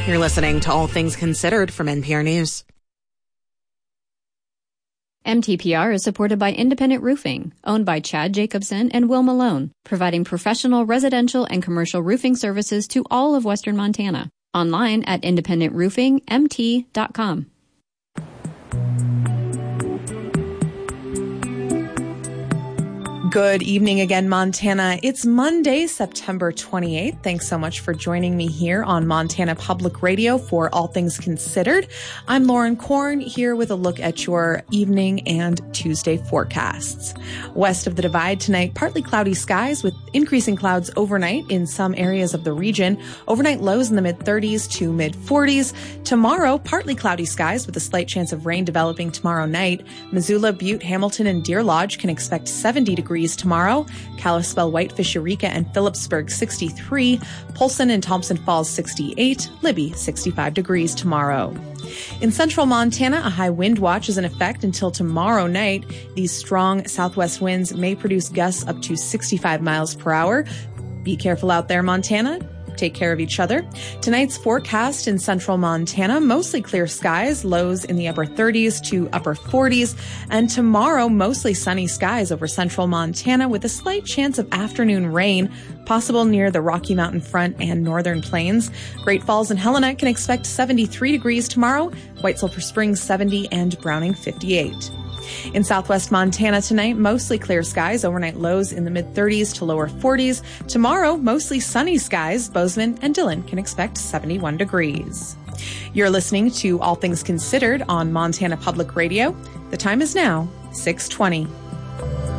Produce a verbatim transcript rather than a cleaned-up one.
You're listening to All Things Considered from N P R News. M T P R is supported by Independent Roofing, owned by Chad Jacobson and Will Malone, providing professional residential and commercial roofing services to all of Western Montana. Online at independent roofing m t dot com. Good evening again, Montana. It's Monday, September twenty-eighth. Thanks so much for joining me here on Montana Public Radio for All Things Considered. I'm Lauren Korn, here with a look at your evening and Tuesday forecasts. West of the Divide tonight, partly cloudy skies with increasing clouds overnight in some areas of the region. Overnight lows in the mid-thirties to mid-forties. Tomorrow, partly cloudy skies with a slight chance of rain developing tomorrow night. Missoula, Butte, Hamilton, and Deer Lodge can expect seventy degrees tomorrow. Kalispell, Whitefish, Eureka, and Phillipsburg sixty-three. Polson and Thompson Falls sixty-eight. Libby sixty-five degrees tomorrow. In central Montana, a high wind watch is in effect until tomorrow night. These strong southwest winds may produce gusts up to sixty-five miles per hour. Be careful out there, Montana. Take care of each other. Tonight's forecast in central Montana, mostly clear skies, lows in the upper thirties to upper forties. And tomorrow, mostly sunny skies over central Montana with a slight chance of afternoon rain, possible near the Rocky Mountain Front and northern plains. Great Falls and Helena can expect seventy-three degrees tomorrow, White Sulphur Springs seventy, and Browning fifty-eight. In southwest Montana tonight, mostly clear skies, overnight lows in the mid-thirties to lower forties. Tomorrow, mostly sunny skies. Bozeman and Dillon can expect seventy-one degrees. You're listening to All Things Considered on Montana Public Radio. The time is now six twenty.